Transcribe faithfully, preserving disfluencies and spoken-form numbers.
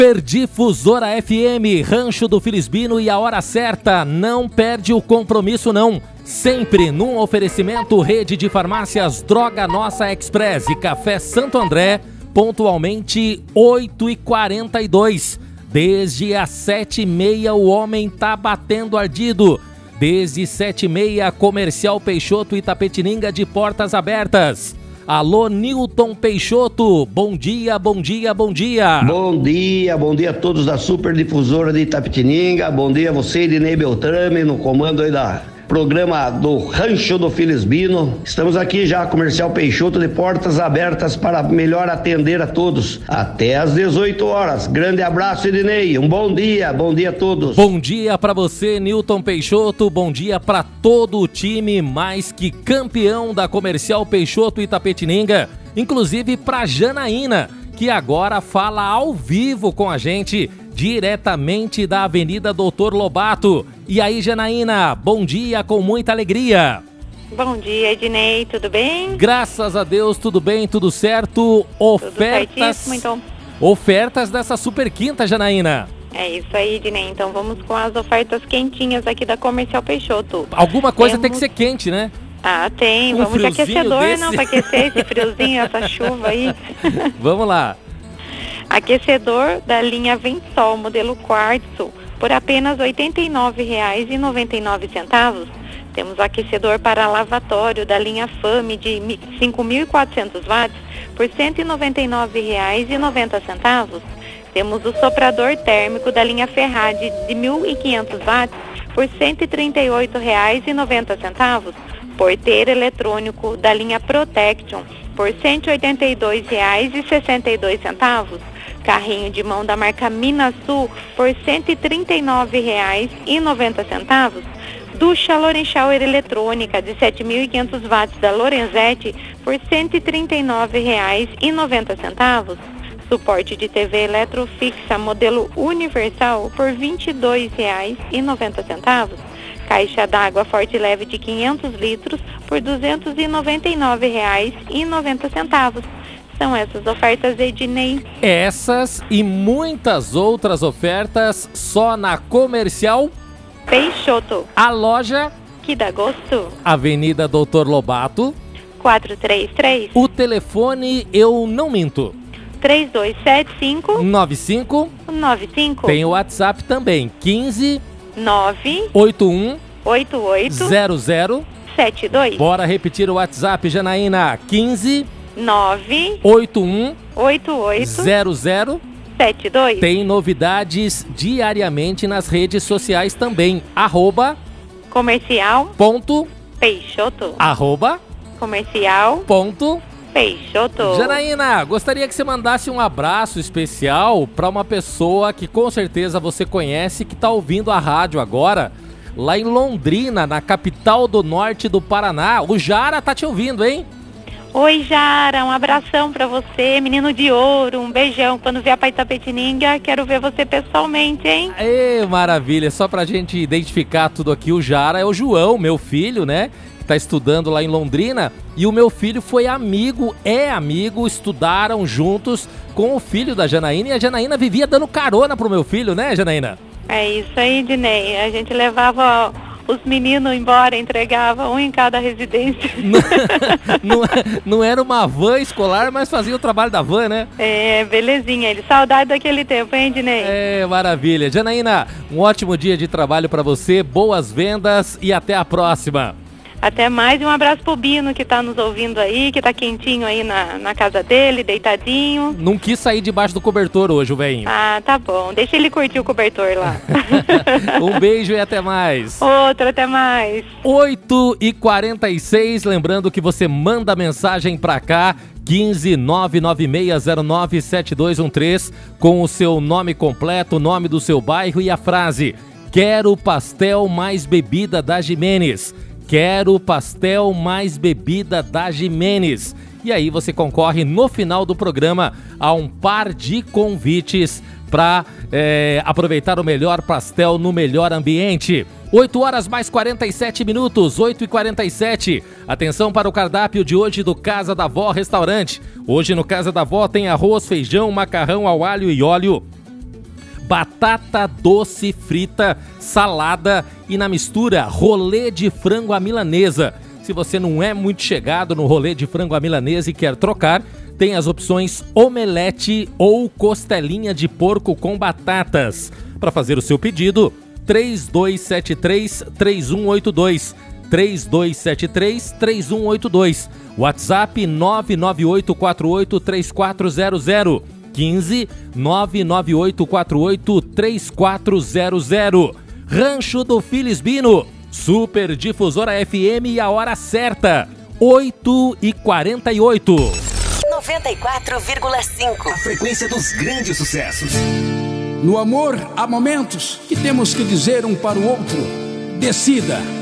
Super Difusora F M, Rancho do Filisbino e a hora certa. Não perde o compromisso não. Sempre num oferecimento Rede de Farmácias Droga Nossa Express e Café Santo André, pontualmente oito e quarenta e dois. Desde as sete e meia o homem tá batendo ardido. Desde sete e meia, Comercial Peixoto Itapetininga de portas abertas. Alô, Newton Peixoto, bom dia, bom dia, bom dia. Bom dia, bom dia a todos da Super Difusora de Itapetininga, bom dia a você, Ednei Beltrame, no comando aí da programa do Rancho do Filisbino. Estamos aqui já, Comercial Peixoto, de portas abertas para melhor atender a todos, até às dezoito horas. Grande abraço, Ednei, um bom dia, bom dia a todos. Bom dia para você, Newton Peixoto, bom dia para todo o time, mais que campeão da Comercial Peixoto Itapetininga, inclusive para Janaína, que agora fala ao vivo com a gente, diretamente da Avenida Doutor Lobato. E aí, Janaína, bom dia com muita alegria. Bom dia, Ednei, tudo bem? Graças a Deus, tudo bem, tudo certo. Ofertas, tudo então. Ofertas dessa super quinta, Janaína. É isso aí, Ednei, então vamos com as ofertas quentinhas aqui da Comercial Peixoto. Alguma coisa Temos... tem que ser quente, né? Ah, tem, Um vamos de aquecedor, desse. não, para aquecer esse friozinho, essa chuva aí. Vamos lá. Aquecedor da linha Vensol, modelo quartzo, por apenas oitenta e nove reais e noventa e nove centavos. Temos aquecedor para lavatório da linha Fame de cinco mil e quatrocentos watts por cento e noventa e nove reais e noventa centavos. Temos o soprador térmico da linha Ferrari de mil e quinhentos watts por cento e trinta e oito reais e noventa centavos. Porteiro eletrônico da linha Protection por cento e oitenta e dois reais e sessenta e dois centavos. Carrinho de mão da marca Minasul por cento e trinta e nove reais e noventa centavos. Ducha Loren Shower eletrônica de sete mil e quinhentos watts da Lorenzetti por cento e trinta e nove reais e noventa centavos. Suporte de T V eletrofixa modelo universal por vinte e dois reais e noventa centavos. Caixa d'água forte e leve de quinhentos litros por duzentos e noventa e nove reais e noventa centavos. São essas ofertas, Ednei. Essas e muitas outras ofertas só na Comercial Peixoto. A loja que dá gosto. Avenida Doutor Lobato quatrocentos e trinta e três. O telefone eu não minto. três dois sete cinco nove cinco nove cinco. Tem o WhatsApp também, quinze nove oito um oito oito zero zero sete dois. Bora repetir o WhatsApp, Janaína, quinze nove oito um oito oito zero zero sete dois. Tem novidades diariamente nas redes sociais também, arroba Comercial ponto Peixoto. Arroba Comercial ponto Peixoto. Janaína, gostaria que você mandasse um abraço especial para uma pessoa que com certeza você conhece, que está ouvindo a rádio agora, lá em Londrina, na capital do norte do Paraná. O Jara tá te ouvindo, hein? Oi, Jara, um abração pra você, menino de ouro, um beijão. Quando vier pra Itapetininga, quero ver você pessoalmente, hein? Ê, maravilha, só pra gente identificar tudo aqui, o Jara é o João, meu filho, né? Que tá estudando lá em Londrina, e o meu filho foi amigo, é amigo, estudaram juntos com o filho da Janaína, e a Janaína vivia dando carona pro meu filho, né, Janaína? É isso aí, Dinei, a gente levava os meninos embora, entregava um em cada residência. Não, não, não era uma van escolar, mas fazia o trabalho da van, né? É, belezinha. Ele, saudade daquele tempo, hein, Dinei? É, maravilha. Janaína, um ótimo dia de trabalho para você, boas vendas e até a próxima. Até mais, e um abraço pro Bino, que tá nos ouvindo aí, que tá quentinho aí na, na casa dele, deitadinho. Não quis sair debaixo do cobertor hoje, o velhinho. Ah, tá bom. Deixa ele curtir o cobertor lá. Um beijo e até mais. Outro, até mais. oito e quarenta e seis, lembrando que você manda mensagem pra cá, quinze nove nove seis zero nove sete dois um três, com o seu nome completo, o nome do seu bairro e a frase: quero pastel mais bebida da Jimenez. Quero pastel mais bebida da Jimenez. E aí você concorre no final do programa a um par de convites para é, aproveitar o melhor pastel no melhor ambiente. oito horas mais quarenta e sete minutos, oito e quarenta e sete. Atenção para o cardápio de hoje do Casa da Vó Restaurante. Hoje no Casa da Vó tem arroz, feijão, macarrão ao alho e óleo, batata doce frita, salada e na mistura rolê de frango à milanesa. Se você não é muito chegado no rolê de frango à milanesa e quer trocar, tem as opções omelete ou costelinha de porco com batatas. Para fazer o seu pedido, três dois sete três, três um oito dois, três dois sete três, três um oito dois, WhatsApp nove nove oito quatro oito três quatro zero zero, quinze nove nove oito quatro oito três quatro zero zero. Rancho do Filisbino, Super Difusora F M e a hora certa, oito e quarenta e oito. noventa e quatro vírgula cinco. A frequência dos grandes sucessos. No amor, há momentos que temos que dizer um para o outro: decida.